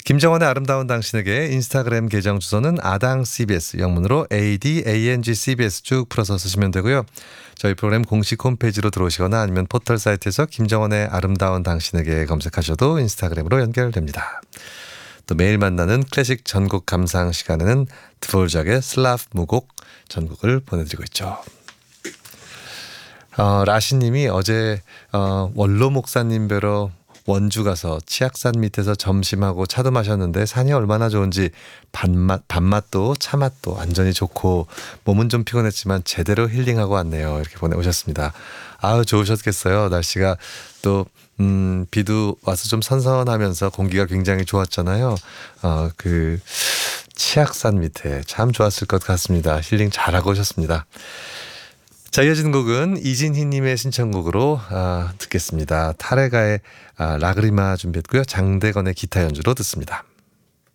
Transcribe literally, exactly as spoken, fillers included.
김정원의 아름다운 당신에게 인스타그램 계정 주소는 아당 씨비에스, 영문으로 에이디에이엔지 씨비에스 쭉 풀어서 쓰시면 되고요. 저희 프로그램 공식 홈페이지로 들어오시거나 아니면 포털 사이트에서 김정원의 아름다운 당신에게 검색하셔도 인스타그램으로 연결됩니다. 또 매일 만나는 클래식 전곡 감상 시간에는 드볼작의 슬라브 무곡 전곡을 보내드리고 있죠. 어, 라시님이 어제 어, 원로 목사님 뵈러 원주 가서 치악산 밑에서 점심하고 차도 마셨는데 산이 얼마나 좋은지 밥맛, 밥맛도 차맛도 완전히 좋고 몸은 좀 피곤했지만 제대로 힐링하고 왔네요. 이렇게 보내오셨습니다. 아유, 좋으셨겠어요. 날씨가 또 음, 비도 와서 좀 선선하면서 공기가 굉장히 좋았잖아요. 어, 그 치악산 밑에 참 좋았을 것 같습니다. 힐링 잘하고 오셨습니다. 자, 이어지는 곡은 이진희님의 신청곡으로 아, 듣겠습니다. 타레가의 아, 라그리마 준비했고요. 장대건의 기타 연주로 듣습니다.